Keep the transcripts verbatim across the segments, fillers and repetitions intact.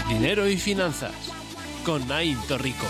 Dinero y Finanzas, con Naim Torrico.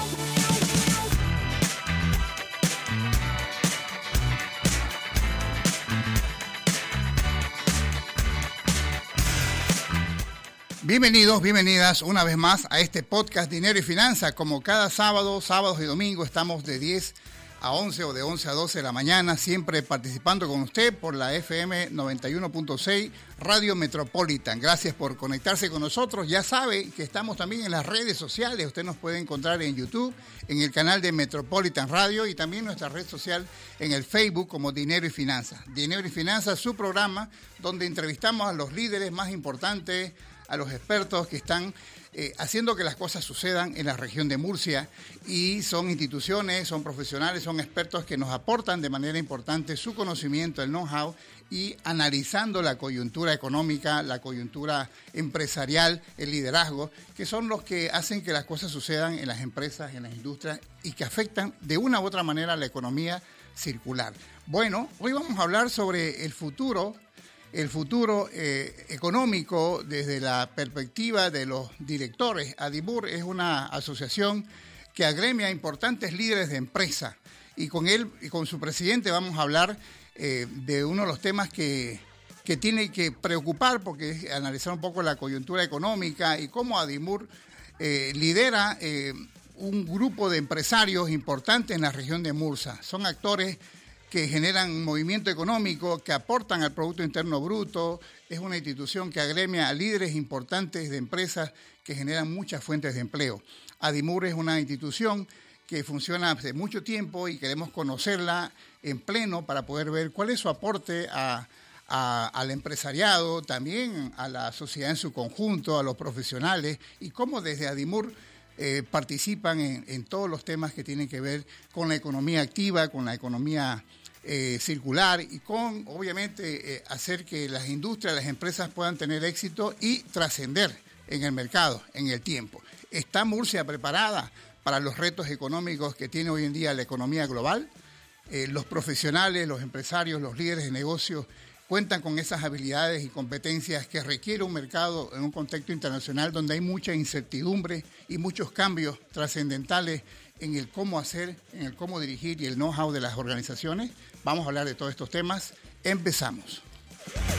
Bienvenidos, bienvenidas una vez más a este podcast Dinero y Finanzas. Como cada sábado, sábados y domingos estamos de diez a once o de once a doce de la mañana, siempre participando con usted por la F M noventa y uno punto seis Radio Metropolitan. Gracias por conectarse con nosotros. Ya sabe que estamos también en las redes sociales. Usted nos puede encontrar en YouTube, en el canal de Metropolitan Radio y también nuestra red social en el Facebook como Dinero y Finanzas. Dinero y Finanzas, su programa donde entrevistamos a los líderes más importantes, a los expertos que están eh, haciendo que las cosas sucedan en la región de Murcia, y son instituciones, son profesionales, son expertos que nos aportan de manera importante su conocimiento, el know-how, y analizando la coyuntura económica, la coyuntura empresarial, el liderazgo, que son los que hacen que las cosas sucedan en las empresas, en las industrias, y que afectan de una u otra manera a la economía circular. Bueno, hoy vamos a hablar sobre el futuro el futuro eh, económico desde la perspectiva de los directores. Adimur es una asociación que agremia a importantes líderes de empresa, y con él y con su presidente vamos a hablar eh, de uno de los temas que, que tiene que preocupar, porque es analizar un poco la coyuntura económica y cómo Adimur eh, lidera eh, un grupo de empresarios importantes en la región de Murcia. Son actores que generan movimiento económico, que aportan al Producto Interno Bruto. Es una institución que agremia a líderes importantes de empresas que generan muchas fuentes de empleo. Adimur es una institución que funciona hace mucho tiempo y queremos conocerla en pleno para poder ver cuál es su aporte a, a, al empresariado, también a la sociedad en su conjunto, a los profesionales, y cómo desde Adimur eh, participan en, en todos los temas que tienen que ver con la economía activa, con la economía Eh, circular, y con, obviamente, eh, hacer que las industrias, las empresas puedan tener éxito y trascender en el mercado, en el tiempo. ¿Está Murcia preparada para los retos económicos que tiene hoy en día la economía global? Eh, los profesionales, los empresarios, los líderes de negocios cuentan con esas habilidades y competencias que requiere un mercado en un contexto internacional donde hay mucha incertidumbre y muchos cambios trascendentales en el cómo hacer, en el cómo dirigir y el know-how de las organizaciones. Vamos a hablar de todos estos temas. Empezamos.